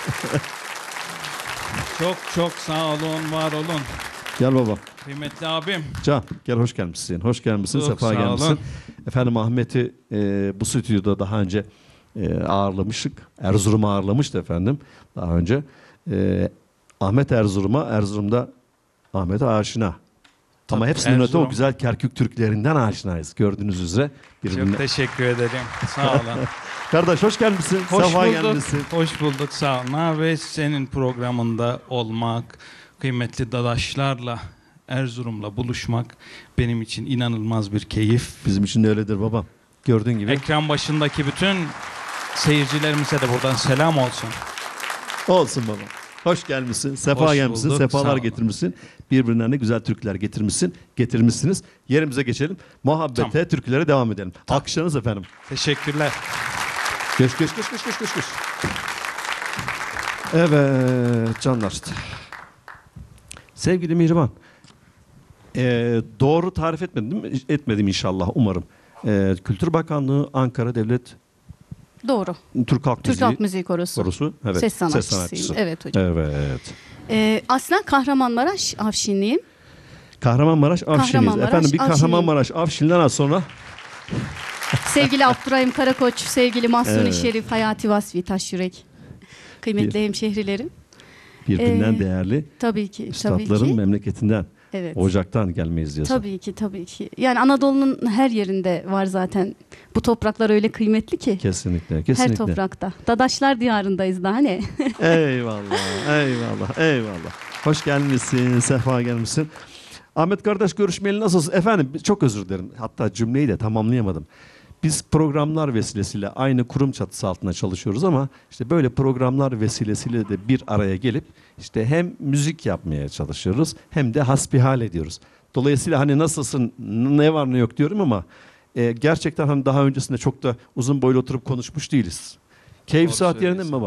Çok çok sağ olun, var olun. Gel baba. Kıymetli abim. Can gel, hoş gelmişsin. Hoş gelmişsin, Çok sefa sağ gelmişsin. olun. Efendim Ahmet'i bu stüdyoda daha önce ağırlamıştık. Erzurum'a ağırlamıştı efendim daha önce. Ahmet Erzurum'da Ahmet'e aşina. Ama Tabii, hepsinden öte o Erzurum. güzel Kerkük Türklerinden aşinayız gördüğünüz üzere. Çok teşekkür ederim. Sağ olun. Kardeş hoş gelmişsin. Hoş Sefa bulduk. gelmişsin. Hoş bulduk. Sağ olun. Ve senin programında olmak, kıymetli dadaşlarla, Erzurum'la buluşmak benim için inanılmaz bir keyif. Bizim için de öyledir babam. Gördüğün gibi. Ekran başındaki bütün seyircilerimize de buradan selam olsun. Olsun baba. Hoş gelmişsin. Sefa Hoş gelmişsin. bulduk, sağ Sefalar olun. getirmişsin. Birbirinden de güzel türküler getirmişsiniz. Yerimize geçelim. Muhabbete, Tamam. türkülere devam edelim. Alkışlarınız efendim. Teşekkürler. Geç. Evet canlar. Sevgili Mihriban. Doğru tarif etmedim değil mi? Etmedim inşallah umarım. Kültür Bakanlığı Ankara Devlet Doğru. Türk Halk Türk Müziği Halk Müziği Korosu. Korosu. Evet. Ses sanatçısıyım. Evet hocam. Evet. Aslen Kahramanmaraş Afşinliyim. Kahramanmaraş Afşin'iz. Kahramanmaraş, Efendim bir Afşin'im. Kahramanmaraş Afşin'den az sonra Sevgili Abdurrahim Karakoç, sevgili Mahsuni Evet. Şerif, Hayati Vasfi Taşyürek. Kıymetli hemşehrilerim. birbirinden değerli Tabii ki. üstadların memleketinden, Evet. ocaktan gelmeyiz diyorsun. Tabii ki. Yani Anadolu'nun her yerinde var zaten. Bu topraklar öyle kıymetli ki. Kesinlikle. Her toprakta. Dadaşlar diyarındayız daha ne? Eyvallah. Hoş gelmişsin, sefa gelmişsin. Ahmet kardeş görüşmeyeli nasılsın? Efendim çok özür dilerim. Hatta cümleyi de tamamlayamadım. Biz programlar vesilesiyle aynı kurum çatısı altında çalışıyoruz ama işte böyle programlar vesilesiyle de bir araya gelip işte hem müzik yapmaya çalışıyoruz hem de hasbihal ediyoruz. Dolayısıyla hani nasılsın, ne var ne yok diyorum ama gerçekten hani daha öncesinde çok da uzun boylu oturup konuşmuş değiliz. Keyif Doğru saat yerinde mi söylüyorsun. baba?